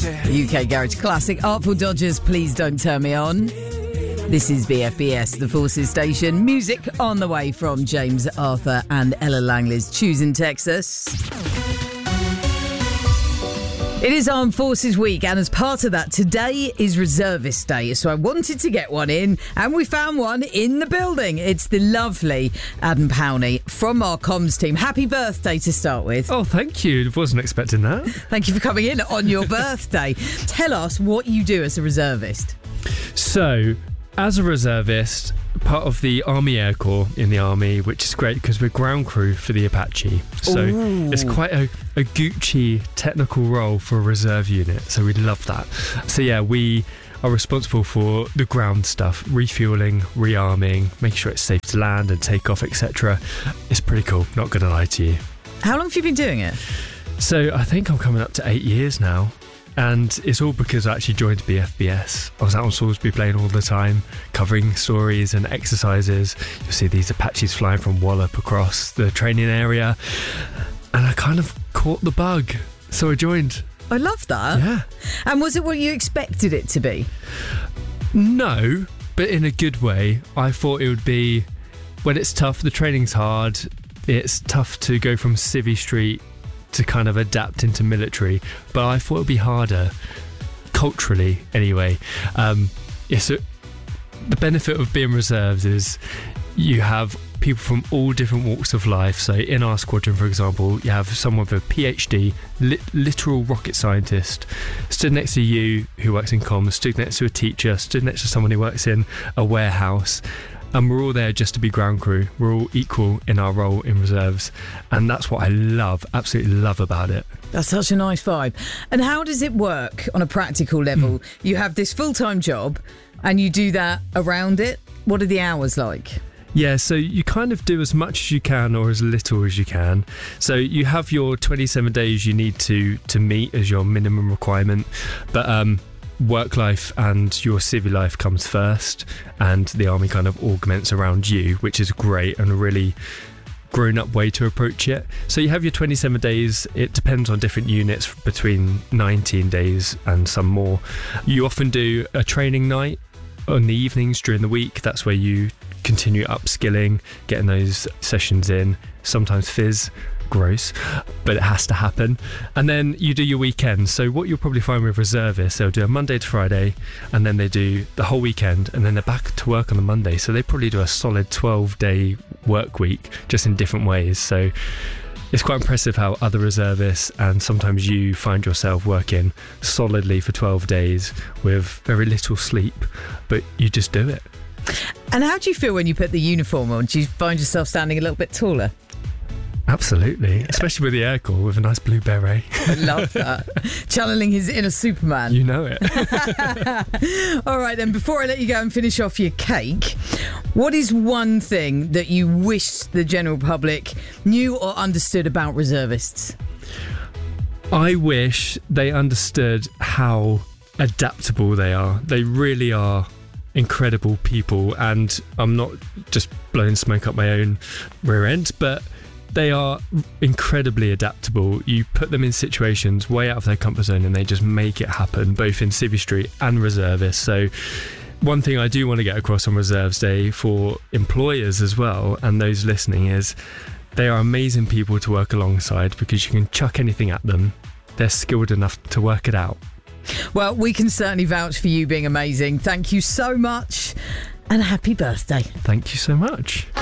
UK Garage Classic, Artful Dodgers, Please Don't Turn Me On. This is BFBS, the Forces Station. Music on the way from James Arthur and Ella Langley's Choosing Texas. It is Armed Forces Week, and as part of that, today is Reservist Day. So I wanted to get one in, and we found one in the building. It's the lovely Adam Powney from our comms team. Happy birthday to start with. Oh, thank you. Wasn't expecting that. Thank you for coming in on your birthday. Tell us what you do as a reservist. So, as a reservist, part of the Army Air Corps in the Army, which is great because we're ground crew for the Apache. So it's quite a Gucci technical role for a reserve unit. So we love that. So yeah, we are responsible for the ground stuff, refueling, rearming, making sure it's safe to land and take off, etc. It's pretty cool, not going to lie to you. How long have you been doing it? So I think I'm coming up to 8 years now. And it's all because I actually joined BFBS. I was out on Salisbury Plain all the time, covering stories and exercises. You'll see these Apaches flying from Wallop across the training area. And I kind of caught the bug. So I joined. I love that. Yeah. And was it what you expected it to be? No, but in a good way. I thought it would be, when it's tough, the training's hard. It's tough to go from Civvy Street to kind of adapt into military, but I thought it would be harder culturally anyway. The benefit of being reserves is you have people from all different walks of life. So in our squadron, for example, you have someone with a PhD, literal rocket scientist, stood next to you who works in comms, stood next to a teacher, stood next to someone who works in a warehouse. And we're all there just to be ground crew. We're all equal in our role in reserves. And that's what I love, absolutely love about it. That's such a nice vibe. And how does it work on a practical level? You have this full-time job and you do that around it. What are the hours like? Yeah, so you kind of do as much as you can or as little as you can. So you have your 27 days you need to meet as your minimum requirement. But work life and your civil life comes first, and the Army kind of augments around you, which is great and a really grown-up way to approach it. So you have your 27 days. It depends on different units, between 19 days and some more. You often do a training night on the evenings during the week. That's where you continue upskilling, getting those sessions in. Sometimes fizz, gross, but it has to happen. And then you do your weekends. So what you'll probably find with reservists, they'll do a Monday to Friday, and then they do the whole weekend, and then they're back to work on the Monday. So they probably do a solid 12-day work week, just in different ways. So it's quite impressive how other reservists, and sometimes you find yourself working solidly for 12 days with very little sleep, but you just do it. And how do you feel when you put the uniform on? Do you find yourself standing a little bit taller? Absolutely, especially with the Air Corps with a nice blue beret. I love that. Channeling his inner Superman. You know it. All right, then, before I let you go and finish off your cake, what is one thing that you wish the general public knew or understood about reservists? I wish they understood how adaptable they are. They really are incredible people, and I'm not just blowing smoke up my own rear end, but they are incredibly adaptable. You put them in situations way out of their comfort zone and they just make it happen, both in Civvy Street and reservists. So one thing I do want to get across on Reserves Day for employers as well, and those listening, is they are amazing people to work alongside because you can chuck anything at them. They're skilled enough to work it out. Well, we can certainly vouch for you being amazing. Thank you so much, and happy birthday. Thank you so much.